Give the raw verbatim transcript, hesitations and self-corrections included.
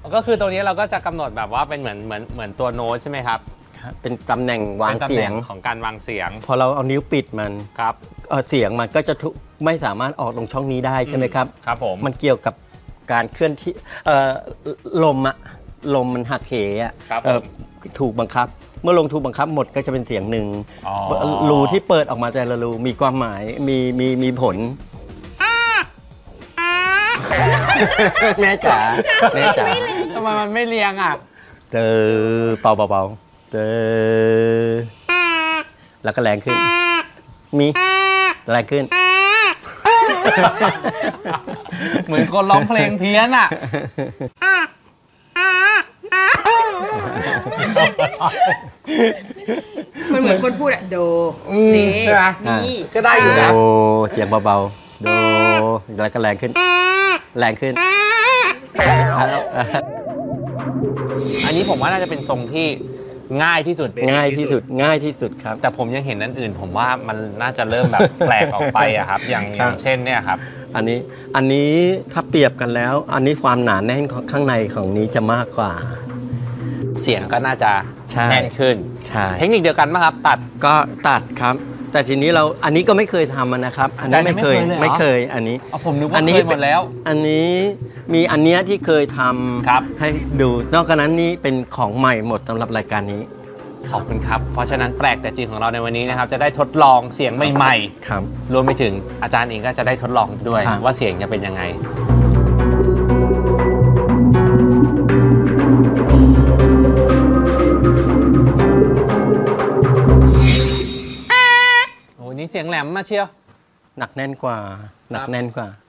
ก็คือตรงนี้เราก็จะกำหนดแบบว่าเป็นเหมือนเหมือนเหมือนตัวโน้ตใช่ไหมครับเป็นตำแหน่งวางเสียงของการวางเสียงพอเราเอานิ้วปิดมันครับเสียงมันก็จะไม่สามารถออกตรงช่องนี้ได้ใช่ไหมครับครับผมมันเกี่ยวกับการเคลื่อนที่ลมอะลมมันหักเหอะถูกบังคับเมื่อลงถูกบังคับหมดก็จะเป็นเสียงหนึ่งรูที่เปิดออกมาแต่ละรูมีความหมายมีมีมีผลแม่จ๋าแม่จ๋าทำไมมันไม่เรียงอ่ะเจอเบาเบาเจอแล้วก็แรงขึ้นมีแรงขึ้นเหมือนคนร้องเพลงเพี้ยนอ่ะมันเหมือนคนพูดอะโดนี่นี่ก็ได้อยู่นะโดเสียงเบาๆโดแล้วก็แรงขึ้นแรงขึ้นอันนี้ผมว่าน่าจะเป็นทรงที่ง่ายที่สุดง่ายที่สุดง่ายที่สุดครับแต่ผมยังเห็นอันอื่นผมว่ามันน่าจะเริ่มแบบแปลกออกไปอะครับอย่างอย่างเช่นเนี่ยครับอันนี้อันนี้ถ้าเปรียบกันแล้วอันนี้ความหนาแน่นข้างในของนี้จะมากกว่าเสียงก็น่าจะแน่นขึ้นใช่เทคนิคเดียวกันไหมครับตัดก็ตัดครับแต่ทีนี้เราอันนี้ก็ไม่เคยทำนะครับอันนี้ไม่เคยไม่เคยอันนี้ผมนึกว่าเคยหมดแล้วอันนี้มีอันเนี้ยที่เคยทำให้ดูนอกจากนั้นนี่เป็นของใหม่หมดสำหรับรายการนี้ขอบคุณครับเพราะฉะนั้นแปลกแต่จริงของเราในวันนี้นะครับจะได้ทดลองเสียงใหม่ๆครับรวมไปถึงอาจารย์เองก็จะได้ทดลองด้วยว่าเสียงจะเป็นยังไงโอ้นี่เสียงแหลมมาเชียวหนักแน่นกว่าหนักแน่นกว่า